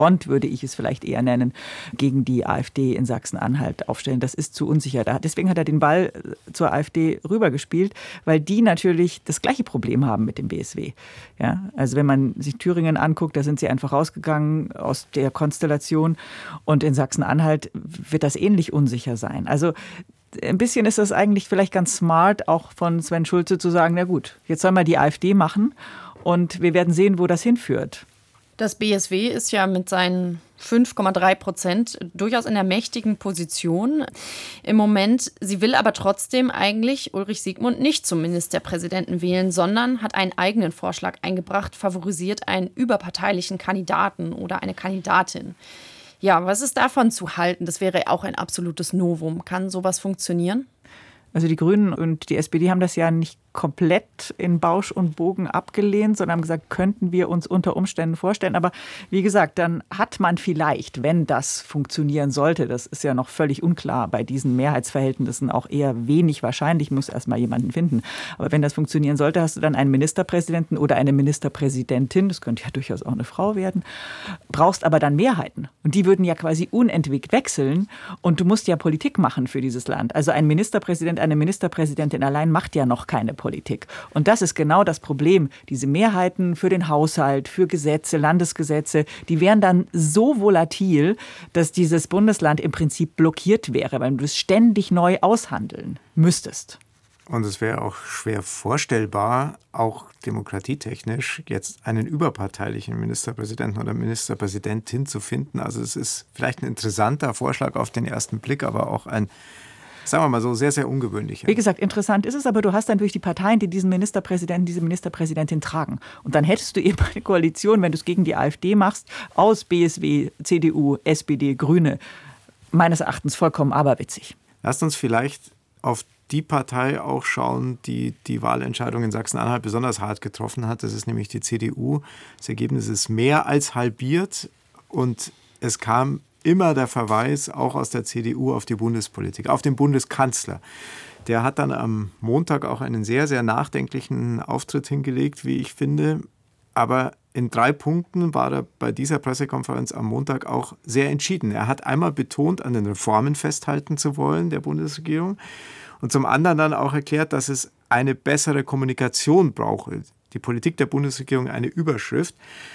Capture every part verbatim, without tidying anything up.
Front, würde ich es vielleicht eher nennen, gegen die AfD in Sachsen-Anhalt aufstellen. Das ist zu unsicher. Deswegen hat er den Ball zur AfD rübergespielt, weil die natürlich das gleiche Problem haben mit dem B S W. Ja, also wenn man sich Thüringen anguckt, da sind sie einfach rausgegangen aus der Konstellation und in Sachsen-Anhalt wird das ähnlich unsicher sein. Also ein bisschen ist das eigentlich vielleicht ganz smart, auch von Sven Schulze zu sagen, na gut, jetzt sollen wir die AfD machen und wir werden sehen, wo das hinführt. Das B S W ist ja mit seinen fünf Komma drei Prozent durchaus in der mächtigen Position im Moment. Sie will aber trotzdem eigentlich Ulrich Siegmund nicht zum Ministerpräsidenten wählen, sondern hat einen eigenen Vorschlag eingebracht, favorisiert einen überparteilichen Kandidaten oder eine Kandidatin. Ja, was ist davon zu halten? Das wäre auch ein absolutes Novum. Kann sowas funktionieren? Also die Grünen und die S P D haben das ja nicht komplett in Bausch und Bogen abgelehnt, sondern haben gesagt, könnten wir uns unter Umständen vorstellen. Aber wie gesagt, dann hat man vielleicht, wenn das funktionieren sollte, das ist ja noch völlig unklar bei diesen Mehrheitsverhältnissen, auch eher wenig wahrscheinlich, muss erst mal jemanden finden. Aber wenn das funktionieren sollte, hast du dann einen Ministerpräsidenten oder eine Ministerpräsidentin, das könnte ja durchaus auch eine Frau werden, brauchst aber dann Mehrheiten. Und die würden ja quasi unentwegt wechseln und du musst ja Politik machen für dieses Land. Also ein Ministerpräsident, eine Ministerpräsidentin allein macht ja noch keine Politik. Und das ist genau das Problem. Diese Mehrheiten für den Haushalt, für Gesetze, Landesgesetze, die wären dann so volatil, dass dieses Bundesland im Prinzip blockiert wäre, weil du es ständig neu aushandeln müsstest. Und es wäre auch schwer vorstellbar, auch demokratietechnisch, jetzt einen überparteilichen Ministerpräsidenten oder Ministerpräsidentin zu finden. Also es ist vielleicht ein interessanter Vorschlag auf den ersten Blick, aber auch ein, sagen wir mal so, sehr, sehr ungewöhnlich. Wie gesagt, interessant ist es, aber du hast dann natürlich die Parteien, die diesen Ministerpräsidenten, diese Ministerpräsidentin tragen. Und dann hättest du eben eine Koalition, wenn du es gegen die AfD machst, aus B S W, C D U, S P D, Grüne. Meines Erachtens vollkommen aberwitzig. Lasst uns vielleicht auf die Partei auch schauen, die die Wahlentscheidung in Sachsen-Anhalt besonders hart getroffen hat. Das ist nämlich die C D U. Das Ergebnis ist mehr als halbiert und es kam immer der Verweis, auch aus der C D U, auf die Bundespolitik, auf den Bundeskanzler. Der hat dann am Montag auch einen sehr, sehr nachdenklichen Auftritt hingelegt, wie ich finde. Aber in drei Punkten war er bei dieser Pressekonferenz am Montag auch sehr entschieden. Er hat einmal betont, an den Reformen festhalten zu wollen der Bundesregierung und zum anderen dann auch erklärt, dass es eine bessere Kommunikation brauche. Die Politik der Bundesregierung eine Überschrift,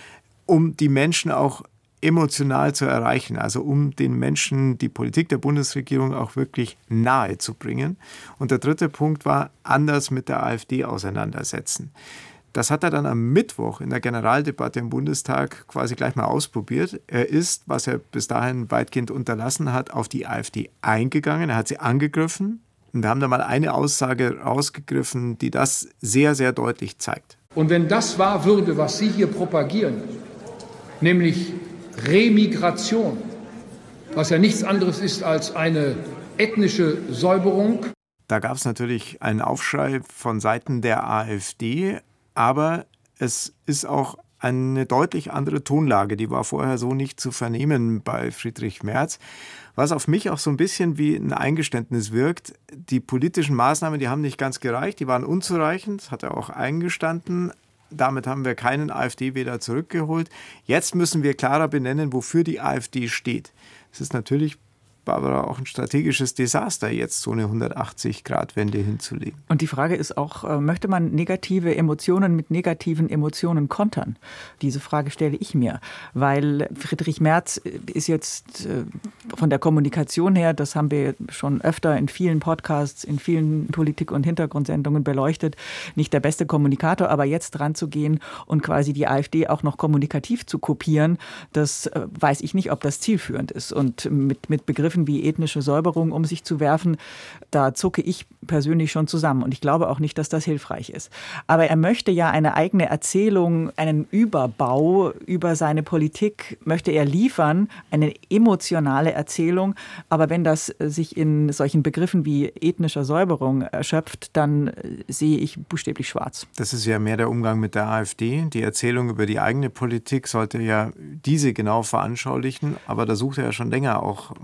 um die Menschen auch emotional zu erreichen, also um den Menschen die Politik der Bundesregierung auch wirklich nahe zu bringen. Und der dritte Punkt war, anders mit der AfD auseinandersetzen. Das hat er dann am Mittwoch in der Generaldebatte im Bundestag quasi gleich mal ausprobiert. Er ist, was er bis dahin weitgehend unterlassen hat, auf die AfD eingegangen. Er hat sie angegriffen. Und wir haben da mal eine Aussage rausgegriffen, die das sehr, sehr deutlich zeigt. Und wenn das wahr würde, was Sie hier propagieren, nämlich Remigration, was ja nichts anderes ist als eine ethnische Säuberung. Da gab es natürlich einen Aufschrei von Seiten der AfD, aber es ist auch eine deutlich andere Tonlage, die war vorher so nicht zu vernehmen bei Friedrich Merz. Was auf mich auch so ein bisschen wie ein Eingeständnis wirkt, die politischen Maßnahmen, die haben nicht ganz gereicht, die waren unzureichend, hat er auch eingestanden. Damit haben wir keinen AfD-Wähler zurückgeholt. Jetzt müssen wir klarer benennen, wofür die AfD steht. Es ist natürlich, Barbara, auch ein strategisches Desaster, jetzt so eine hundertachtzig-Grad-Wende hinzulegen. Und die Frage ist auch, möchte man negative Emotionen mit negativen Emotionen kontern? Diese Frage stelle ich mir, weil Friedrich Merz ist jetzt von der Kommunikation her, das haben wir schon öfter in vielen Podcasts, in vielen Politik- und Hintergrundsendungen beleuchtet, nicht der beste Kommunikator, aber jetzt dran zu gehen und quasi die AfD auch noch kommunikativ zu kopieren, das weiß ich nicht, ob das zielführend ist. Und mit, mit Begriffen wie ethnische Säuberung um sich zu werfen, da zucke ich persönlich schon zusammen. Und ich glaube auch nicht, dass das hilfreich ist. Aber er möchte ja eine eigene Erzählung, einen Überbau über seine Politik möchte er liefern, eine emotionale Erzählung. Aber wenn das sich in solchen Begriffen wie ethnischer Säuberung erschöpft, dann sehe ich buchstäblich schwarz. Das ist ja mehr der Umgang mit der AfD. Die Erzählung über die eigene Politik sollte ja diese genau veranschaulichen. Aber da sucht er ja schon länger auch und die Bundesregierung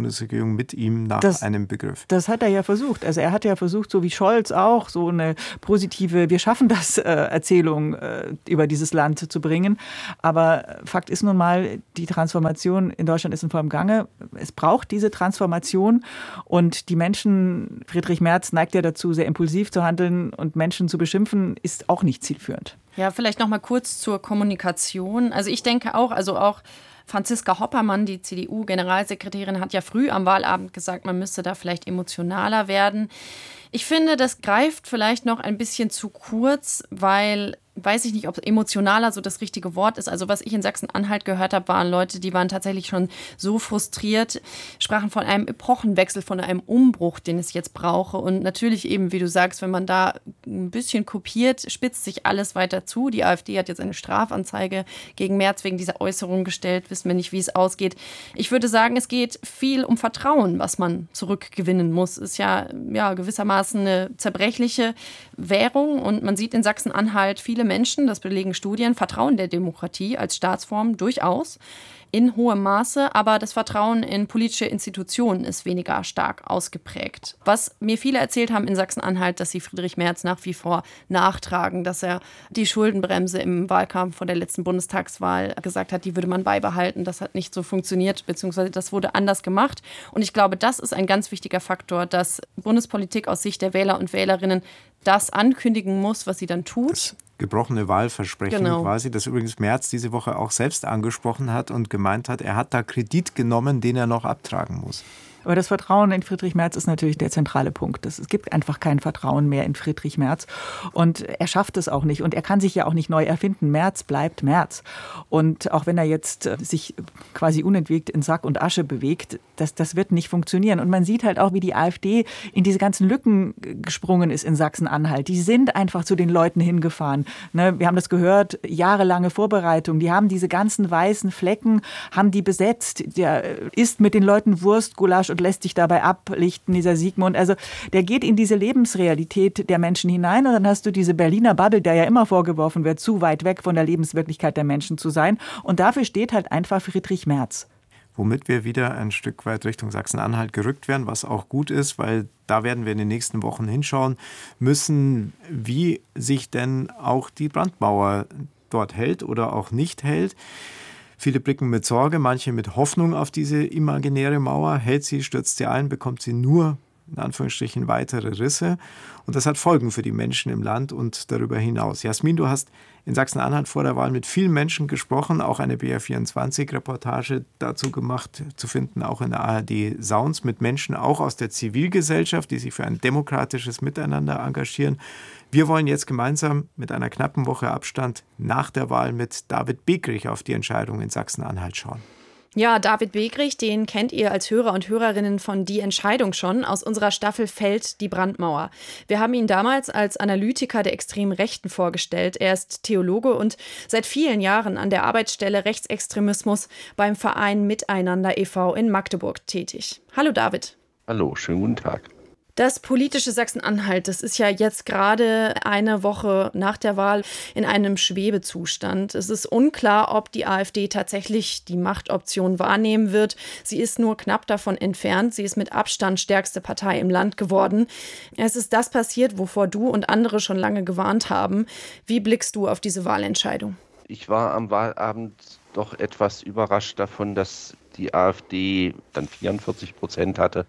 Bundesregierung mit ihm nach das, einem Begriff. Das hat er ja versucht. Also er hat ja versucht, so wie Scholz auch, so eine positive Wir schaffen das äh, Erzählung äh, über dieses Land zu bringen. Aber Fakt ist nun mal, die Transformation in Deutschland ist in vollem Gange. Es braucht diese Transformation und die Menschen, Friedrich Merz neigt ja dazu, sehr impulsiv zu handeln und Menschen zu beschimpfen, ist auch nicht zielführend. Ja, vielleicht noch mal kurz zur Kommunikation. Also ich denke auch, also auch Franziska Hoppermann, die C D U-Generalsekretärin, hat ja früh am Wahlabend gesagt, man müsste da vielleicht emotionaler werden. Ich finde, das greift vielleicht noch ein bisschen zu kurz, weil, weiß ich nicht, ob emotionaler so das richtige Wort ist. Also was ich in Sachsen-Anhalt gehört habe, waren Leute, die waren tatsächlich schon so frustriert, sprachen von einem Epochenwechsel, von einem Umbruch, den es jetzt brauche. Und natürlich eben, wie du sagst, wenn man da ein bisschen kopiert, spitzt sich alles weiter zu. Die AfD hat jetzt eine Strafanzeige gegen Merz wegen dieser Äußerung gestellt. Wissen wir nicht, wie es ausgeht. Ich würde sagen, es geht viel um Vertrauen, was man zurückgewinnen muss. Ist ja, ja gewissermaßen eine zerbrechliche Währung. Und man sieht in Sachsen-Anhalt viele Menschen, das belegen Studien, vertrauen der Demokratie als Staatsform durchaus in hohem Maße, aber das Vertrauen in politische Institutionen ist weniger stark ausgeprägt. Was mir viele erzählt haben in Sachsen-Anhalt, dass sie Friedrich Merz nach wie vor nachtragen, dass er die Schuldenbremse im Wahlkampf vor der letzten Bundestagswahl gesagt hat, die würde man beibehalten. Das hat nicht so funktioniert, beziehungsweise das wurde anders gemacht. Und ich glaube, das ist ein ganz wichtiger Faktor, dass Bundespolitik aus Sicht der Wähler und Wählerinnen das ankündigen muss, was sie dann tut. Das gebrochene Wahlversprechen genau. quasi, das übrigens Merz diese Woche auch selbst angesprochen hat und gemeint hat, er hat da Kredit genommen, den er noch abtragen muss. Aber das Vertrauen in Friedrich Merz ist natürlich der zentrale Punkt. Es gibt einfach kein Vertrauen mehr in Friedrich Merz. Und er schafft es auch nicht. Und er kann sich ja auch nicht neu erfinden. Merz bleibt Merz. Und auch wenn er jetzt sich quasi unentwegt in Sack und Asche bewegt, das, das wird nicht funktionieren. Und man sieht halt auch, wie die AfD in diese ganzen Lücken gesprungen ist in Sachsen-Anhalt. Die sind einfach zu den Leuten hingefahren. Ne, wir haben das gehört, jahrelange Vorbereitung. Die haben diese ganzen weißen Flecken, haben die besetzt. Der isst mit den Leuten Wurst, Gulasch und lässt sich dabei ablichten, dieser Sigmund. Also der geht in diese Lebensrealität der Menschen hinein und dann hast du diese Berliner Bubble, der ja immer vorgeworfen wird, zu weit weg von der Lebenswirklichkeit der Menschen zu sein. Und dafür steht halt einfach Friedrich Merz. Womit wir wieder ein Stück weit Richtung Sachsen-Anhalt gerückt werden, was auch gut ist, weil da werden wir in den nächsten Wochen hinschauen müssen, wie sich denn auch die Brandmauer dort hält oder auch nicht hält. Viele blicken mit Sorge, manche mit Hoffnung auf diese imaginäre Mauer. Hält sie, stürzt sie ein, bekommt sie nur, in Anführungsstrichen, weitere Risse. Und das hat Folgen für die Menschen im Land und darüber hinaus. Jasmin, du hast in Sachsen-Anhalt vor der Wahl mit vielen Menschen gesprochen, auch eine B R vierundzwanzig-Reportage dazu gemacht, zu finden, auch in der A R D Sounds, mit Menschen auch aus der Zivilgesellschaft, die sich für ein demokratisches Miteinander engagieren. Wir wollen jetzt gemeinsam mit einer knappen Woche Abstand nach der Wahl mit David Begrich auf die Entscheidung in Sachsen-Anhalt schauen. Ja, David Begrich, den kennt ihr als Hörer und Hörerinnen von Die Entscheidung schon. Aus unserer Staffel Fällt die Brandmauer. Wir haben ihn damals als Analytiker der extremen Rechten vorgestellt. Er ist Theologe und seit vielen Jahren an der Arbeitsstelle Rechtsextremismus beim Verein Miteinander e V in Magdeburg tätig. Hallo David. Hallo, schönen guten Tag. Das politische Sachsen-Anhalt, das ist ja jetzt gerade eine Woche nach der Wahl in einem Schwebezustand. Es ist unklar, ob die AfD tatsächlich die Machtoption wahrnehmen wird. Sie ist nur knapp davon entfernt. Sie ist mit Abstand stärkste Partei im Land geworden. Es ist das passiert, wovor du und andere schon lange gewarnt haben. Wie blickst du auf diese Wahlentscheidung? Ich war am Wahlabend doch etwas überrascht davon, dass die AfD dann vierundvierzig Prozent hatte.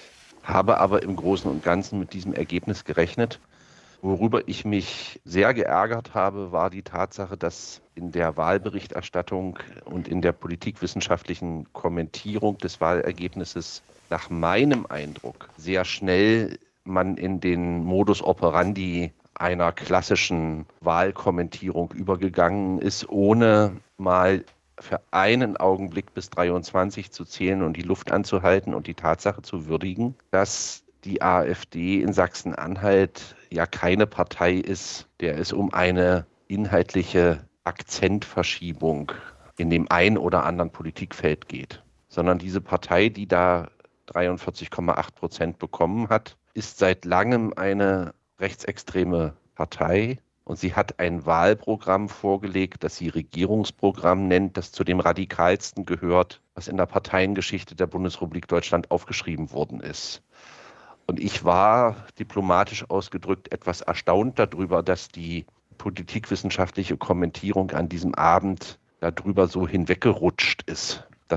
Habe aber im Großen und Ganzen mit diesem Ergebnis gerechnet. Worüber ich mich sehr geärgert habe, war die Tatsache, dass in der Wahlberichterstattung und in der politikwissenschaftlichen Kommentierung des Wahlergebnisses nach meinem Eindruck sehr schnell man in den Modus operandi einer klassischen Wahlkommentierung übergegangen ist, ohne mal für einen Augenblick bis dreiundzwanzig zu zählen und die Luft anzuhalten und die Tatsache zu würdigen, dass die AfD in Sachsen-Anhalt ja keine Partei ist, der es um eine inhaltliche Akzentverschiebung in dem ein oder anderen Politikfeld geht, sondern diese Partei, die da dreiundvierzig Komma acht Prozent bekommen hat, ist seit langem eine rechtsextreme Partei Und sie hat ein Wahlprogramm vorgelegt, das sie Regierungsprogramm nennt, das zu dem radikalsten gehört, was in der Parteiengeschichte der Bundesrepublik Deutschland aufgeschrieben worden ist. Und ich war, diplomatisch ausgedrückt, etwas erstaunt darüber, dass die politikwissenschaftliche Kommentierung an diesem Abend darüber so hinweggerutscht ist.